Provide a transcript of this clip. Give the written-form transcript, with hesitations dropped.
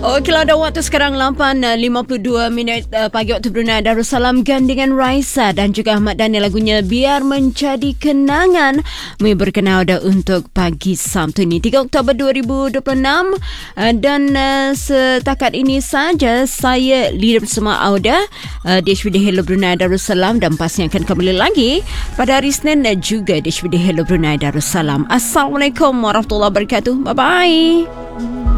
Okeylah, dah waktu sekarang 8.52 pagi waktu Brunei Darussalam, gandingan Raisa dan juga Ahmad Daniel, lagunya Biar Menjadi Kenangan. Berkenal dah untuk pagi Sabtu ini 3 Oktober 2026. Dan setakat ini saja saya leader bersama Auda di HBD Hello Brunei Darussalam, dan pastinya akan kembali lagi pada hari Isnin dan juga di HBD Hello Brunei Darussalam. Assalamualaikum warahmatullahi wabarakatuh. Bye bye.